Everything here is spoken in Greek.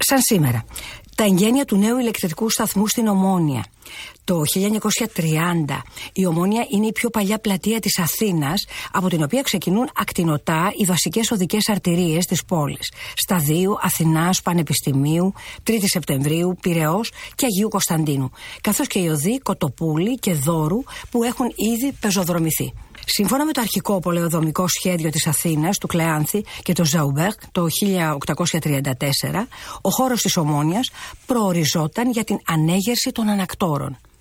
Σαν σήμερα, τα εγγένεια του νέου ηλεκτρικού σταθμού στην Ομόνια. Το 1930 η Ομόνια είναι η πιο παλιά πλατεία της Αθήνας, από την οποία ξεκινούν ακτινωτά οι βασικές οδικές αρτηρίες της πόλης. Σταδίου, Αθηνάς, Πανεπιστημίου, 3η Σεπτεμβρίου, Πειραιώς και Αγίου Κωνσταντίνου, καθώς και οι οδοί Κοτοπούλη και Δώρου που έχουν ήδη πεζοδρομηθεί. Σύμφωνα με το αρχικό πολεοδομικό σχέδιο της Αθήνας, του Κλεάνθη και του Ζαουμπέρκ το 1834, ο χώρος της Ομόνιας προοριζόταν για την ανέγερση των ανακτόρων.